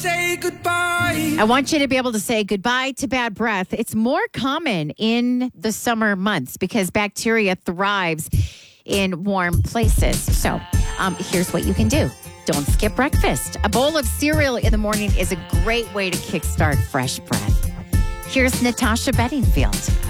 say goodbye. I want you to be able to say goodbye to bad breath. It's more common in the summer months because bacteria thrives in warm places. So here's what you can do. Don't skip breakfast. A bowl of cereal in the morning is a great way to kickstart fresh breath. Here's Natasha Bedingfield.